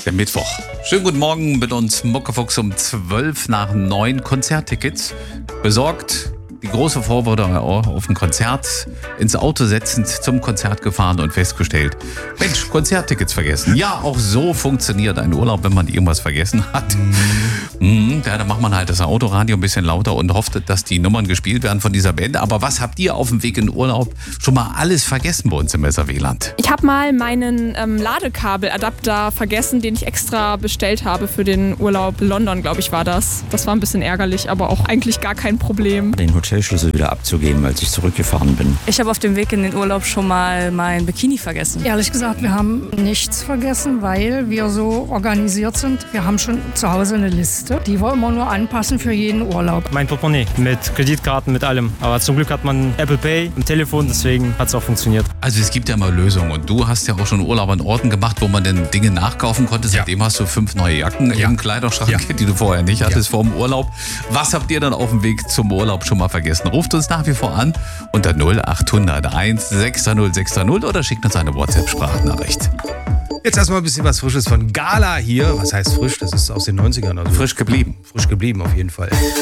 der Mittwoch. Schönen guten Morgen mit uns Muckefuchs um 8:55 Konzerttickets besorgt. Die große Vorfreude auf ein Konzert, ins Auto setzend zum Konzert gefahren und festgestellt, Mensch, Konzerttickets vergessen. Ja, auch so funktioniert ein Urlaub, wenn man irgendwas vergessen hat. Ja, dann macht man halt das Autoradio ein bisschen lauter und hofft, dass die Nummern gespielt werden von dieser Band. Aber was habt ihr auf dem Weg in Urlaub schon mal alles vergessen bei uns im SRW-Land? Ich habe mal meinen Ladekabeladapter vergessen, den ich extra bestellt habe für den Urlaub. London, glaube ich, war das. Das war ein bisschen ärgerlich, aber auch eigentlich gar kein Problem. Den Hotelschlüssel wieder abzugeben, als ich zurückgefahren bin. Ich habe auf dem Weg in den Urlaub schon mal mein Bikini vergessen. Ehrlich gesagt, wir haben nichts vergessen, weil wir so organisiert sind. Wir haben schon zu Hause eine Liste, die wir immer nur anpassen für jeden Urlaub. Mein Portemonnaie mit Kreditkarten, mit allem. Aber zum Glück hat man Apple Pay im Telefon, deswegen hat es auch funktioniert. Also es gibt ja mal Lösungen und du hast ja auch schon Urlaub an Orten gemacht, wo man denn Dinge nachkaufen konnte. Seitdem hast du 5 neue Jacken im Kleiderschrank, die du vorher nicht hattest vor dem Urlaub. Was habt ihr dann auf dem Weg zum Urlaub schon mal vergessen? Ruft uns nach wie vor an unter 0800 160 660 oder schickt uns eine WhatsApp-Sprachnachricht. Jetzt erstmal ein bisschen was Frisches von Gala hier. Was heißt frisch? Das ist aus den 90ern. Also Frisch geblieben. Frisch geblieben auf jeden Fall.